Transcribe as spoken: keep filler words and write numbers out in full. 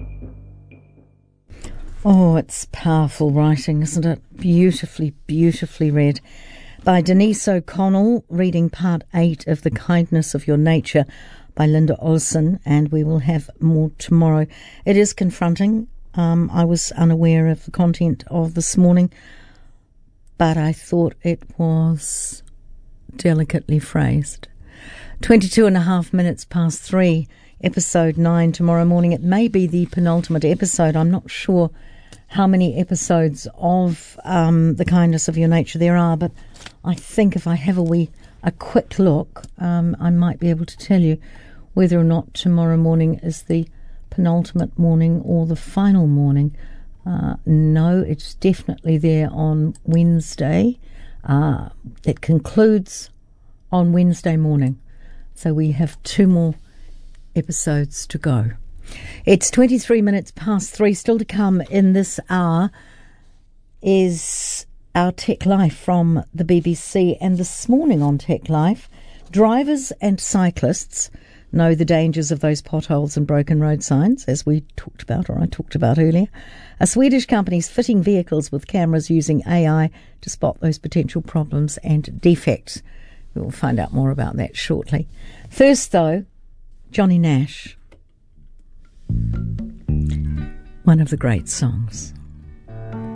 Oh, it's powerful writing, isn't it? Beautifully, beautifully read by Denise O'Connell, reading part eight of The Kindness of Your Nature by Linda Olson, and we will have more tomorrow. It is confronting. Um, I was unaware of the content of this morning, but I thought it was delicately phrased. twenty-two and a half minutes past three, episode nine tomorrow morning. It may be the penultimate episode. I'm not sure how many episodes of um, The Kindness of Your Nature there are, but I think if I have a wee, a quick look, um, I might be able to tell you whether or not tomorrow morning is the penultimate morning or the final morning. Uh, no, it's definitely there on Wednesday. Uh, it concludes on Wednesday morning. So we have two more episodes to go. It's twenty-three minutes past three. Still to come in this hour is our Tech Life from the B B C. And this morning on Tech Life, drivers and cyclists know the dangers of those potholes and broken road signs, as we talked about, or I talked about earlier. A Swedish company's fitting vehicles with cameras using A I to spot those potential problems and defects. We will find out more about that shortly. First, though, Johnny Nash. One of the great songs.